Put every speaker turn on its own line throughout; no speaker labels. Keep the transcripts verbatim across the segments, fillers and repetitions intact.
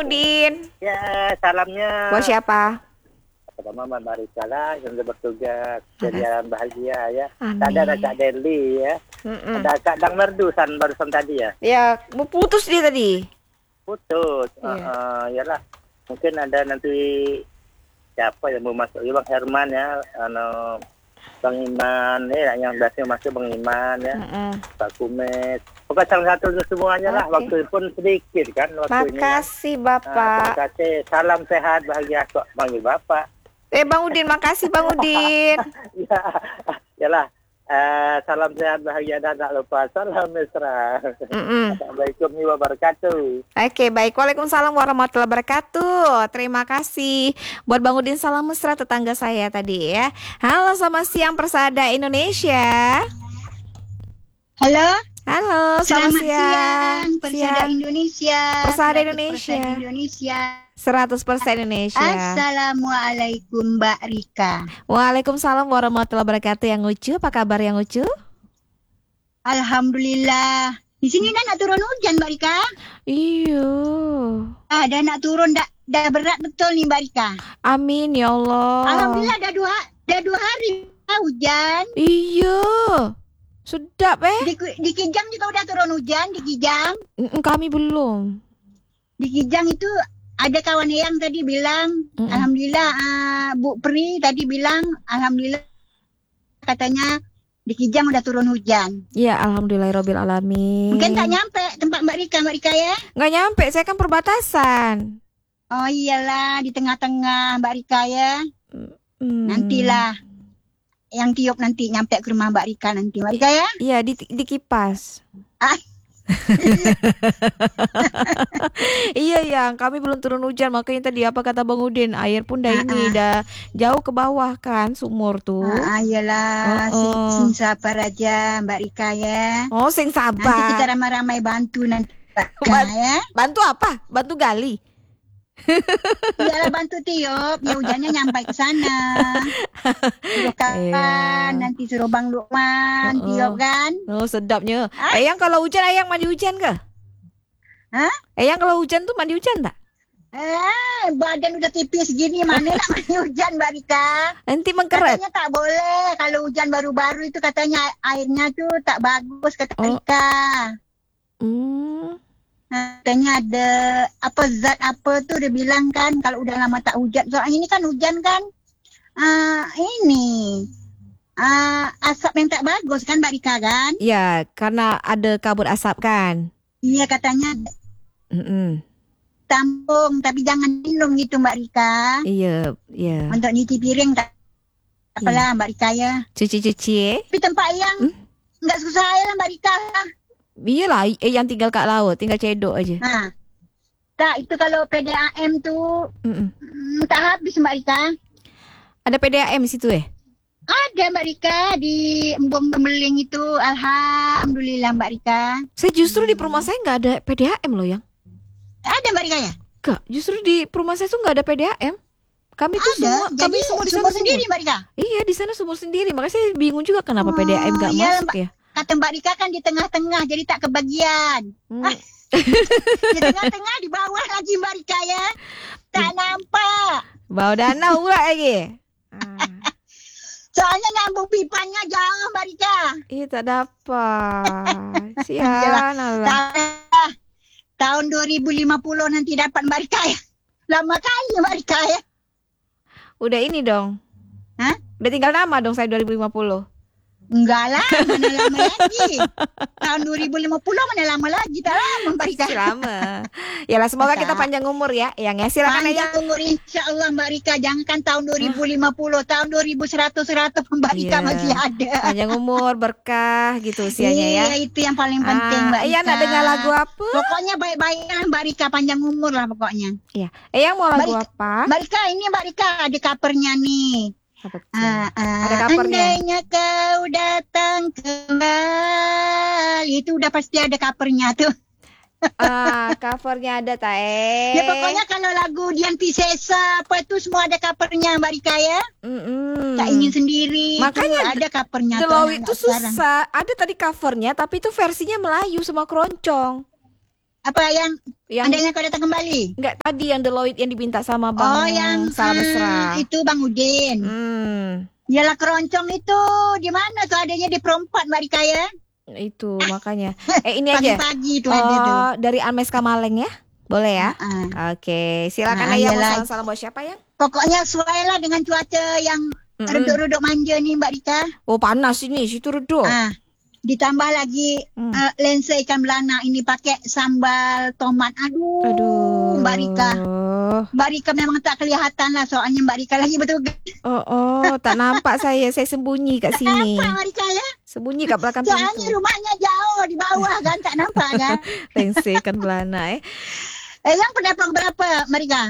Udin.
Ya, salamnya.
Buat siapa?
Pertama Mbak Rika lah yang sudah bertugas. Jadi bahagia ya.
Amin.
Tadi ada Kak Deli ya.
Mm-mm.
Ada Kak Dang Merdusan barusan tadi ya.
Ya, mau putus dia tadi.
Putus.
Iya.
Uh, uh, yalah. Mungkin ada nanti siapa yang mau masuk? Ya, Bang Herman ya. Ano, Bang Iman ya, yang biasanya masuk Bang Iman ya.
Mm-mm.
Pak Kumet. Pokoknya salah satu untuk semuanya lah.
Oke.
Waktu pun sedikit kan waktu ini.
Makasih
Nah,
Bapak.
terima kasih. Salam sehat, bahagia kok panggil Bapak.
Eh Bang Udin, makasih Bang Udin.
Ya, yalah. Uh, salam sehat, bahagia dan tak lupa salam mesra.
Mm-mm.
Assalamualaikum warahmatullahi wabarakatuh.
Oke, baik. Waalaikumsalam warahmatullahi wabarakatuh. Terima kasih buat Bang Udin, salam mesra tetangga saya tadi ya. Halo, selamat siang Persada Indonesia.
Halo,
Halo, selamat,
selamat
siang.
siang, Persada
Siang.
Indonesia.
Persada
seratus persen
Indonesia.
Indonesia.
seratus persen Indonesia.
Assalamualaikum Mbak Rika.
Waalaikumsalam warahmatullahi wabarakatuh. Yang lucu, apa kabar yang lucu?
Alhamdulillah. Di sini dah nak turun hujan Mbak Rika.
Iya.
Ah, dah nak turun dah, dah berat betul nih Mbak Rika.
Amin ya Allah.
Alhamdulillah dah dua dah dua hari dah hujan.
Iya. Sedap eh.
Di, di Kijang juga udah turun hujan di Kijang.
Mm, Kami belum.
Di Kijang itu ada kawan yang tadi bilang,
Mm-mm.
alhamdulillah uh, Bu Pri tadi bilang, alhamdulillah katanya di Kijang udah turun hujan.
Ya alhamdulillahirabbil alamin.
Mungkin tak nyampe tempat Mbak Rika, Mbak Rika ya?
Nggak nyampe, saya kan perbatasan.
Oh iyalah di tengah-tengah Mbak Rika ya.
Hmm.
Nantilah yang tiup nanti nyampe ke rumah Mbak Rika nanti, Mbak Rika ya?
Iya di di kipas.
Ah.
Iya yang kami belum turun hujan, makanya tadi apa kata Bang Udin, air pun dah
Ah,
ini
ah.
dah jauh ke bawah kan sumur tuh.
Ah, iyalah,
Oh,
sing,
oh.
sing sabar aja Mbak Rika ya.
Oh sing
Nanti kita
sabar.
ramai-ramai bantu nanti Mbak Rika
Ban-
ya.
Bantu apa? Bantu gali.
Iyalah bantu tiup, ya hujannya nyampe ke sana. Suruh kan,
Iya.
nanti suruh Bang Lukman
Oh, oh.
tiup kan.
Oh sedapnya.
Ah.
Eyang kalau hujan, Eyang mandi hujan ke?
Hah?
Eyang kalau hujan tuh mandi hujan tak?
Eh, badan udah tipis gini, mana nak mandi hujan Mbak Rika?
Nanti mengkeret.
Katanya tak boleh, kalau hujan baru-baru itu katanya airnya tuh tak bagus, kata
Oh.
Rika.
Hmm.
Katanya ada apa zat apa tuh dia bilang kan, kalau udah lama tak hujan. Soalnya ini kan hujan kan, ah ini ah asap yang tak bagus kan Mbak Rika kan?
Ya karena ada kabut asap kan.
Iya katanya
Mm-mm.
tampung, tapi jangan minum gitu Mbak Rika.
Iya, iya.
Untuk nyuci piring tak apalah Mbak Rika ya.
Cuci-cuci eh?
Tapi tempat yang
Hmm?
nggak susah ya Mbak Rika.
Iyalah, eh, yang tinggal kat laut, tinggal cedok aja.
Nah, tak itu kalau P D A M tuh
Mm-mm.
hmm, tak habis Mbak Rika.
Ada P D A M di situ eh?
Ada Mbak Rika di Embong Tembeling itu, alhamdulillah Mbak Rika.
Saya justru di rumah saya nggak ada P D A M loh yang.
Ada Mbak Rika ya?
Enggak, justru di rumah saya tuh nggak ada P D A M. Kami tuh
Ada.
semua, kami
Jadi
semua di sana
sumur
sumur.
sendiri Mbak Rika.
Iya, di sana sumur sendiri. Makanya saya bingung juga kenapa P D A M nggak
Oh, iya,
masuk
Mbak.
ya.
Kata Mbak Rika kan di tengah-tengah, jadi tak kebagian.
Hmm.
Di tengah-tengah, di bawah lagi Mbak Rika ya. Tak nampak.
Bawa danau pula lagi. Ah.
Soalnya nyambung pipanya jauh Mbak Rika.
Iya tak dapat. Sian Allah.
Ta- Tahun dua ribu lima puluh nanti dapat Mbak Rika ya. Lama kali Mbak Rika ya.
Udah ini dong.
Hah?
Udah tinggal nama dong saya dua ribu lima puluh.
Enggak lah, mana lama lagi. Tahun dua ribu lima puluh mana lama lagi, tak lama Mbak Rika.
Masih lama. Yalah semoga kita panjang umur ya. Yang ya silakan aja.
Panjang umur insya Allah Mbak Rika. Jangan kan tahun dua ribu lima puluh, tahun dua ribu seratus seratus Mbak Rika
Iya.
masih ada.
Panjang umur, berkah gitu usianya ya.
Iya, itu yang paling penting Mbak
Ah,
Rika.
iya nak dengar lagu apa?
Pokoknya baik-baik lah Mbak Rika, panjang umur lah pokoknya.
Iya. Eh yang mau lagu
Mbak
apa?
Mbak Rika, ini Mbak Rika ada covernya nih.
Apa tuh?
Ah, ah,
Ada covernya.
andainya kau datang kembali, itu udah pasti ada covernya tuh.
Ah, covernya ada tak eh?
Ya pokoknya kalau lagu Dian Piscesa apa itu semua ada covernya Mbak Rika ya.
Mm-mm.
Tak ingin sendiri.
Makanya
itu ada covernya.
The
tuh
Law
anak-anak
itu
sekarang.
susah. Ada tadi covernya, tapi itu versinya Melayu sama keroncong.
apa yang
Yang
andainya kau datang kembali?
enggak tadi yang Deloitte yang diminta sama Bang
Oh, yang
Salam
ah,
Mesra.
itu Bang Udin.
Hmm,
Yalah keroncong itu di mana tuh adanya di Perempat Mbak Rika ya?
itu makanya. Eh ini aja.
Pagi-pagi tuh ada tuh.
Eh dari Ames Kamaleng ya? Boleh ya?
Ah,
Oke, silakan
Nah,
ya mau
iyalah.
salam-salam buat siapa ya?
pokoknya sesuai lah dengan cuaca yang
Mm-mm.
reduk-reduk manja nih Mbak Rika.
Oh panas ini, situ redup.
Ah, ditambah lagi
Hmm.
eh, lensa ikan belana ini pakai sambal tomat. Aduh,
Aduh.
Mbak Rika. Mbak Rika memang tak kelihatan lah soalnya Mbak Rika lagi bertugas.
Oh, oh, tak nampak saya. Saya sembunyi kat sini.
Nampak Mbak Rika ya?
Sembunyi kat belakang
Soalnya
pintu.
rumahnya jauh di bawah kan tak nampak kan?
Lensa ikan belana eh.
Eh yang pendapat berapa Mbak Rika?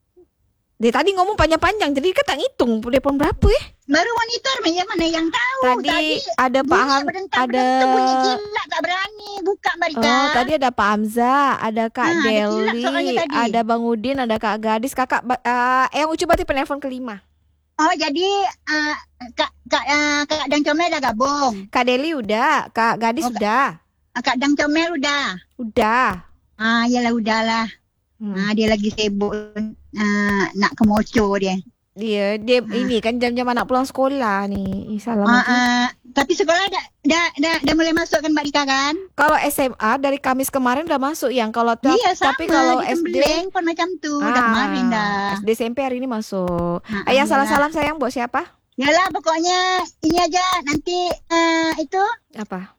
Dia tadi ngomong panjang-panjang, jadi kita tak ngitung telepon berapa eh.
Baru monitor ya mana yang tahu.
Tadi ada Pak Ham, ada
bunyi kilat tak berani buka Mbak Rika.
Oh, tadi ada Pak Hamzah, ada Kak
Ah, ada kilat
Deli,
soalnya tadi.
ada Bang Udin, ada Kak Gadis, Kakak ba- eh yang Ucu berarti penelpon kelima.
Oh jadi uh, Kak Kak uh, Kak Dang Comel dah gabung.
Kak Deli udah, Kak Gadis
Oh,
udah.
Uh, Kak Dang Comel udah.
Udah.
Ah yalah udahlah.
Hmm.
Ah dia lagi sibuk uh, nak ke Moco dia.
Dia dia ini kan jam-jam anak pulang sekolah nih. Ih, Salam
Ah,
aja.
ah, tapi sekolah dah dah dah, dah mulai masuk kan Mbak Rika kan?
Kalau S M A dari Kamis kemarin udah masuk yang kalau ta-
Iya sama.
tapi kalau
di
S D
Tembeling pun macam tu dah kemarin dah.
S D S M P hari ini masuk.
Ah,
Ayah
iyalah.
salam-salam sayang buat siapa?
Yalah pokoknya ini aja nanti uh, itu
Apa?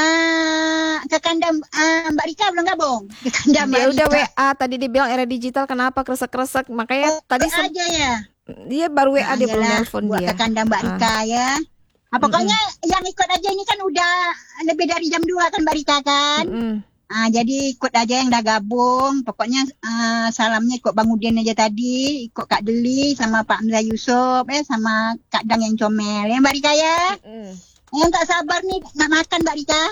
Ah, ke kandang ah, Mbak Rika belum gabung. Ke kandang
Dia
Mbak
udah
Rika.
W A tadi dia bilang era digital kenapa kresek-kresek makanya
Oh,
tadi
W A
sem-
aja ya.
dia baru W A
Ah,
dia belum
yalah,
nelpon
buat
dia.
ke kandang Mbak
Ah.
Rika ya. Ah, pokoknya yang ikut aja ini kan udah lebih dari jam dua kan Mbak Rika kan.
Mm-mm.
Ah, jadi ikut aja yang dah gabung. Pokoknya ah, salamnya ikut Bang Udin aja tadi, ikut Kak Deli sama Pak Hamzah Yusof ya sama Kak Dang yang comel ya Mbak Rika ya.
Mm-mm.
Yang tak sabar nih nak makan Mbak Rika.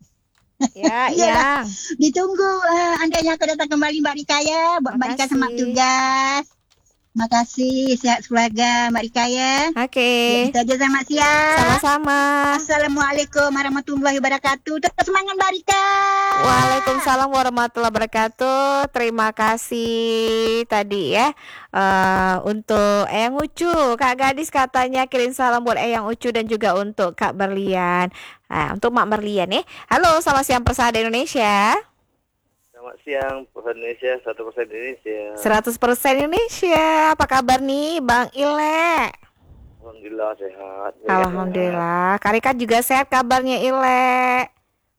Ya,
Iyalah.
yang.
Ditunggu uh, andainya aku datang kembali Mbak Rika ya. Buat Mbak Rika
Makasih.
semangat tugas. Makasih, sehat keluarga Mbak Rika ya.
Oke.
Itu aja selamat siang.
Sama-sama.
Assalamualaikum warahmatullahi wabarakatuh. Tetap semangat Mbak Rika.
Waalaikumsalam warahmatullahi wabarakatuh. Terima kasih tadi ya eh, untuk Eyang Ucu. Kak Gadis katanya kirim salam buat Eyang Ucu dan juga untuk Kak Berlian. Nah, untuk Mak Berlian ya. Halo, selamat siang Persada Indonesia.
Selamat siang, Pusat Indonesia, satu persen Indonesia.
seratus persen Indonesia. Apa kabar nih Bang Ile?
Alhamdulillah sehat.
Alhamdulillah. Karika juga sehat kabarnya Ile.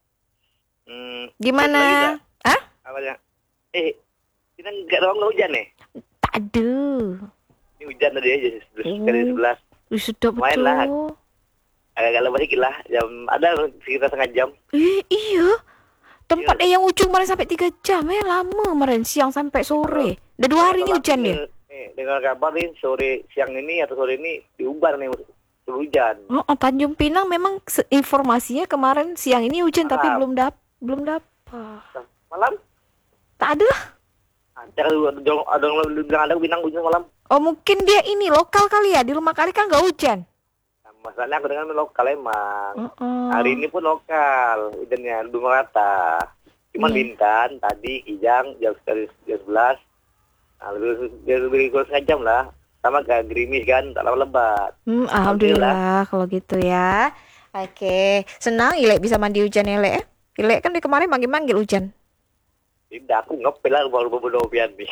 Hmm,
Gimana? Hah?
awalnya. Eh, kita nggak tahu nggak hujan nih.
Aduh.
Ini hujan tadi aja, sekali
Oh.
sebelas.
Wih, sedap
Lumayan lah.
betul.
Agak-agak lebih dikit lah, jam ada sekitar setengah jam.
Eh, iya. Tempat yang ujung kemarin sampai tiga jam ya, lama kemarin siang sampai sore. Udah dua hari ini hujan dia.
Eh, dengar kabar nih sore siang ini atau sore ini diubar nih hujan.
Oh, oh, Tanjung Pinang memang se- informasinya kemarin siang ini hujan tapi
Malam.
belum dap belum dapat.
Malam
Tak ada lah.
ada ada ada yang bilang ada bintang hujan malam.
Oh, mungkin dia ini lokal kali ya. Di rumah kali kan nggak hujan.
Nah, masalahnya aku dengar lokal emang.
Uh-uh.
Hari ini pun lokal, hujannya belum rata. Cuman
Iya.
Bintan tadi Kijang jam sekitar jam sebelas. Nah, lebih lebih, lebih kurang setengah jam lah. Sama kayak gerimis kan, tak lama lebat.
Hmm, alhamdulillah kalau gitu ya. Oke, senang Ilek bisa mandi hujan Ilek ya. Ilek kan di kemarin manggil-manggil hujan.
Tidak, aku ngepel lah baru beberapa opian nih.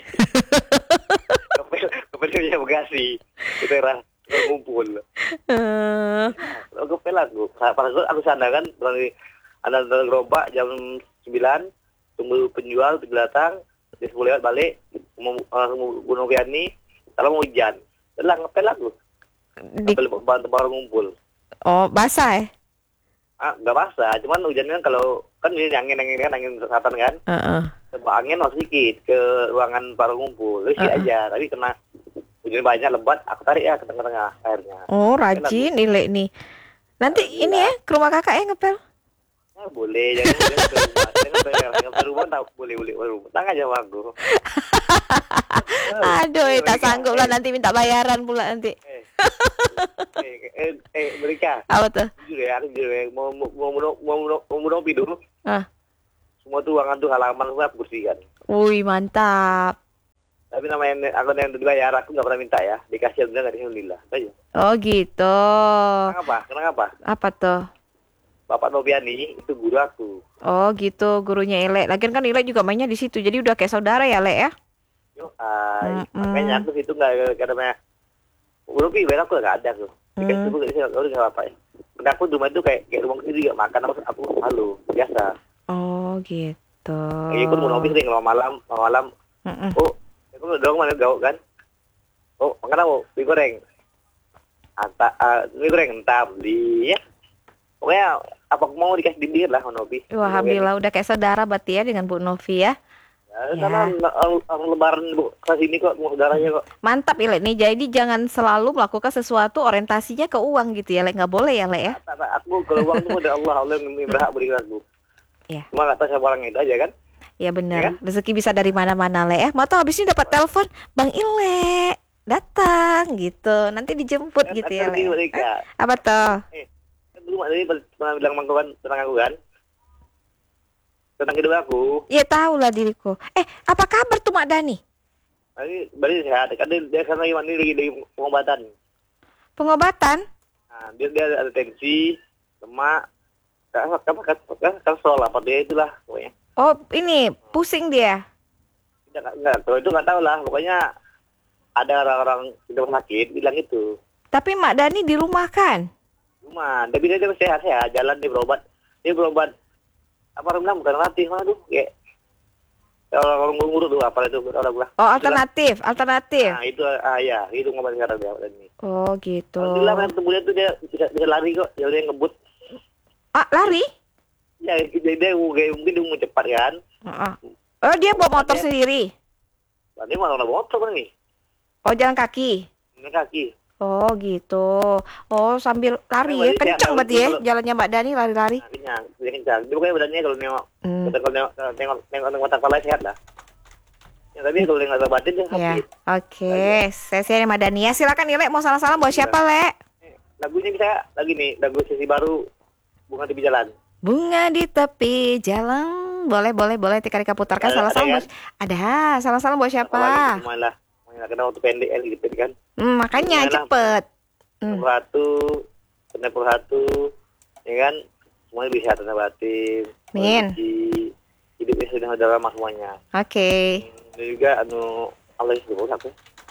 ngepel, ngepelnya Bekasi. Itu era ngumpul.
Eh,
Aku ngepel aku. Pas aku, aku sana kan, dari ada gerobak jam sembilan, tunggu penjual, penjual datang, jam sepuluh lewat balik, mau uh, Gunung Kiani, kalau mau hujan. Udah ngepel aku.
di,
Ngepel baru, baru ngumpul.
oh, basah ya?
Ah, nggak basah, cuman hujannya kan kalau kan ini angin angin kan angin selatan kan,
Heeh.
coba angin masuk sedikit ke ruangan para ngumpul, terus
Uh-uh.
aja, tapi kena hujan banyak lebat, aku tarik ya ke tengah-tengah airnya.
Oh, rajin Ilek nih. Nanti
Alhamdulillah.
ini ya ke rumah kakak ya ngepel.
Ah, boleh, jangan jangan ke rumah, jangan bayar, jangan ke rumah, tak boleh boleh boleh, tenang aja sama aku.
Aduh, eh, tak
Mereka,
sanggup lah
eh,
nanti minta bayaran pula nanti.
Eh, eh, eh, eh, mereka,
Apa tuh?
jujur ya, aku jujur ya, mau mau mau mau mau mau mau mau dulu,
Ah.
semua semua tuh ruangan tuh halaman semua aku bersihkan.
Wih, mantap.
Tapi namanya aku yang dibayar, aku nggak pernah minta ya. Dikasih alhamdulillah, nggak dikasih alhamdulillah. Itu aja.
Oh gitu.
Kenapa? Kenapa?
Apa tuh?
Bapak Noviani itu guru aku.
Oh gitu, gurunya Ile. Lagian kan Ile juga mainnya di situ. Jadi udah kayak saudara ya, Le ya?
Yo, ah,
Mm-mm.
makanya aku situ nggak karena guru pi bayar aku nggak ada tuh. Dikasih
Hmm.
dulu nggak dikasih alhamdulillah, nggak apa ya. Karena aku di rumah itu kayak kayak rumah sendiri nggak makan aku aku malu biasa.
Oh gitu.
Kayak pun mau Novi sering kalau malam malam.
Mm-mm.
Oh, aku udah mana gaul kan? Oh, makan apa? Mie goreng. Anta, uh, mie goreng entah beli ya. Pokoknya apa mau dikasih bibir lah Novi.
Wah, alhamdulillah udah kayak saudara berarti ya dengan Bu Novi ya.
Ya,
Ya.
karena orang orang lebaran Bu ke sini kok mau saudaranya kok.
Mantap Ile nih. Jadi jangan selalu melakukan sesuatu orientasinya ke uang gitu ya, Le. Nggak boleh ya, Le ya.
Tak, tak, aku kalau uang itu udah Allah Allah yang berhak berikan aku.
Iya.
Cuma nggak tahu siapa orang itu aja kan?
Ya benar.
Ya.
Rezeki bisa dari mana-mana, Le ya. Mau tahu habis ini dapat telepon, Bang Ile datang gitu. Nanti dijemput
Kan
gitu
aku
ya,
ngerti
Le.
mereka.
Apa tuh?
Eh, kan dulu Mak Dewi pernah bilang sama aku kan tentang aku kan? Tentang hidup aku.
Ya tahu lah diriku. Eh, apa kabar tuh Mak Dani?
Ini balik sehat. Kan dia, dia kan lagi mandiri dari pengobatan.
Pengobatan?
Nah, dia dia ada tensi, lemak, apa apa kan kan kolesterol apa dia itulah pokoknya.
Oh, ini pusing dia.
Enggak enggak, kalau itu nggak tahu lah. Pokoknya ada orang-orang di rumah sakit bilang itu.
Tapi Mak Dani di rumah kan?
Cuma, tapi dia dia sehat-sehat, jalan dia berobat. Dia berobat apa orang bilang bukan latih mana tuh kayak orang orang ngurut tuh apa itu orang bilang.
Oh, alternatif, alternatif.
Nah, itu ah ya, itu ngobat sekarang dia dan ini.
Oh, gitu.
Alhamdulillah kan ketemu dia tuh dia bisa, bisa lari kok, dia udah ngebut.
Ah, lari?
Ya, dia, dia kayak mungkin dia mau cepat kan.
Heeh. Oh, dia bawa motor sendiri.
Nah, dia malah motor kan nih,
Oh, jalan kaki.
dengan kaki.
Oh, gitu. Oh, sambil lari ya.
Berarti dia
Kencang
kalau-
berarti ya
kalau-
jalannya Mbak Dani lari-lari.
Nah, kenyang, dia kencang. Dia pokoknya badannya kalau nengok,
Hmm.
kalau nengok, nengok, nengok, nengok, nengok mata kepala sehat lah. Ya, tapi kalau nengok mata batin dia
Ya,
sakit.
oke. Saya saya Mbak Dani ya. Silakan Ile mau salam-salam buat siapa, Le?
Eh, Lagunya bisa lagi nih, lagu sesi baru Bunga Tepi Jalan.
Bunga di tepi jalan. Boleh, boleh, boleh. Tika-tika putarkan
Ada-
salam-salam.
ada
buat- Ada. Salam-salam buat siapa?
Apalagi semuanya lah. Semuanya kena waktu pendek kan gitu kan.
Hmm, makanya
Semuanya lah.
cepet. Hmm.
Nomor satu, kena per satu, ya kan? Semuanya bisa tanah batin.
Amin.
rezeki, hidupnya sudah ada ramah semuanya.
Oke.
Dan juga anu Allah itu apa?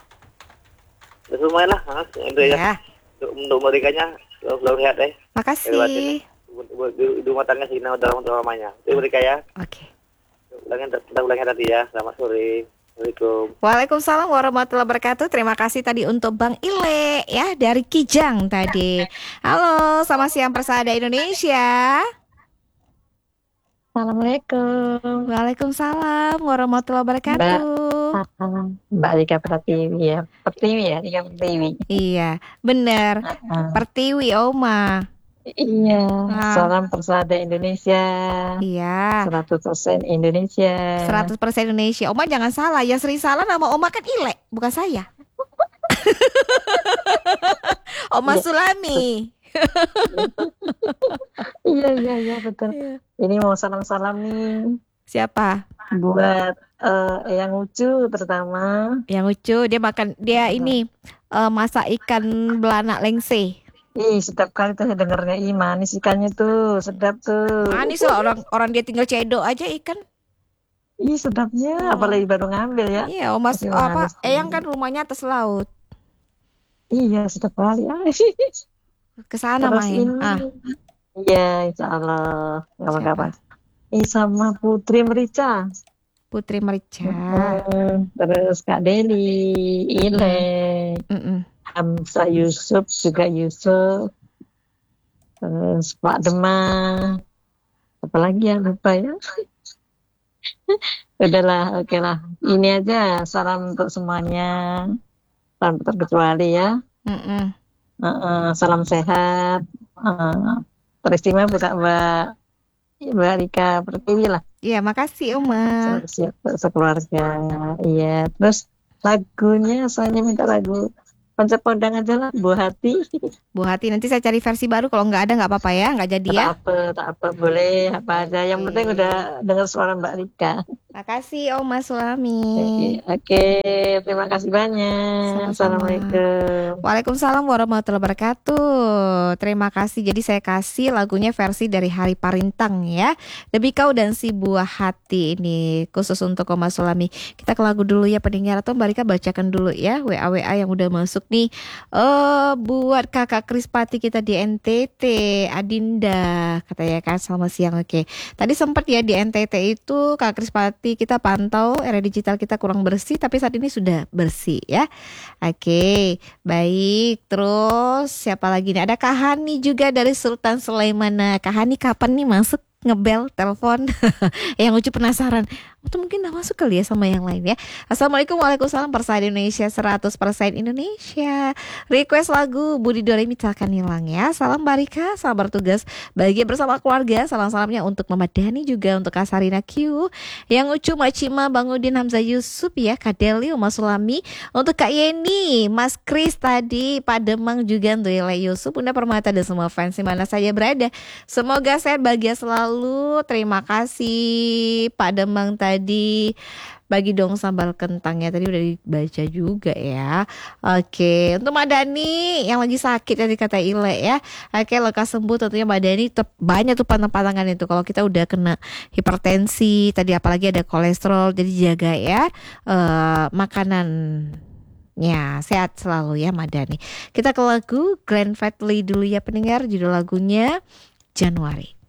Dan semuanya lah, ha? Itu ya.
Ya,
Untuk, untuk mereka-nya selalu sehat eh.
makasih.
Di rumah tangga sih udah ramah-ramahnya. Itu mereka ya.
Oke.
Ulangan kita ulangi tadi ya. Selamat sore. Assalamualaikum.
Waalaikumsalam warahmatullahi wabarakatuh. Terima kasih tadi untuk Bang Ile ya dari Kijang tadi. Halo, selamat siang Persada Indonesia.
Assalamualaikum,
Waalaikumsalam warahmatullahi wabarakatuh.
Mbak Rika Pratiwi ya, Pertiwi ya, Rika Pertiwi.
Iya, bener.
Ah,
Pertiwi Oma.
iya,
Ah.
salam Persada Indonesia,
Iya.
seratus persen Indonesia.
seratus persen Indonesia. Oma jangan salah, ya Sri salah nama Oma kan Ile, bukan saya. Oma
Iya.
Sulami.
Iya, iya, iya, betul. Ini mau salam-salam nih
Siapa?
buat eh, Eyang Ucu pertama.
Yang lucu dia makan dia ini eh, masak ikan belanak lengse.
Ih, setiap kali tuh dengernya, ih manis ikannya tuh, sedap tuh.
Manis lah orang orang dia tinggal cedok aja ikan.
Ih, sedapnya, apalagi baru ngambil ya.
Iya, Oma
Masih
apa?
manis.
Eyang kan rumahnya atas laut.
Iya, sedap kali. Ah,
Ke sana
Terus
main.
ini,
Ah,
iya, insya Allah, kapan-kapan. Eh, sama Putri Merica,
Putri Merica.
Hmm, terus Kak Deli, Ile,
Mm-mm.
Hamzah Yusuf juga Yusuf, terus Pak Demang, apalagi ya lupa ya. Udahlah, oke lah. Ini aja salam untuk semuanya, salam terkecuali ya.
Mm-mm.
Uh, salam sehat. Uh, teristimewa buat Mbak Mbak Rika Pertiwi lah.
Iya, makasih Oma.
Se- se- Sekeluarga. Iya. Terus lagunya saya minta lagu Konsep kondang aja lah, buah hati.
Bu Hati, nanti saya cari versi baru. Kalau nggak ada nggak apa-apa ya, nggak jadi
Tak
ya.
apa, tak apa, boleh apa aja. Yang penting
Oke.
udah dengar suara Mbak Rika.
Makasih Oma Sulami.
Oke, oke, terima kasih banyak.
Sama-sama.
Assalamualaikum.
Waalaikumsalam warahmatullahi wabarakatuh. Terima kasih. Jadi saya kasih lagunya versi dari Hari Parintang ya. Demi kau dan si buah hati ini khusus untuk Oma Sulami. Kita ke lagu dulu ya pendengar, atau Mbak Rika bacakan dulu ya W A W A yang udah masuk nih. Eh buat kakak Krispati kita di N T T, Adinda katanya kan, selamat siang. Oke. Tadi sempat ya di N T T itu Kak Krispati kita pantau era digital kita kurang bersih, tapi saat ini sudah bersih ya. Oke, baik. Terus siapa lagi nih? Ada Kak Hani juga dari Sultan Sulaiman. Nah, Kak Hani kapan nih masuk ngebel telepon? Yang lucu penasaran. Atau mungkin udah masuk kali ya sama yang lain ya. Assalamualaikum, waalaikumsalam. Persa Indonesia seratus persen Indonesia. Request lagu Budi Doremi takkan hilang ya. Salam Barika, salam bertugas bahagia bersama keluarga. Salam-salamnya untuk Mama Dani, juga untuk Kak Sarina Q, yang Ucu, Mak Cima, Bang Udin, Hamzah Yusuf ya, Kak Deli, Mas Sulami, untuk Kak Yeni, Mas Kris tadi, Pak Demang juga, untuk Ile Yusuf, Bunda Permata, dan semua fans di mana saja berada. Semoga sehat bahagia selalu. Terima kasih Pak Demang tadi. Bagi dong sambal kentangnya, tadi udah dibaca juga ya. Oke, untuk Mbak Dani yang lagi sakit tadi kata Ile ya. Oke, lekas sembuh tentunya Mbak Dani. Tep, banyak tuh pantang-pantangan itu kalau kita udah kena hipertensi, tadi apalagi ada kolesterol, jadi jaga ya eh, makanan. Ya, sehat selalu ya Mbak Dani. Kita ke lagu Grand Fadli dulu ya pendengar, judul lagunya Januari.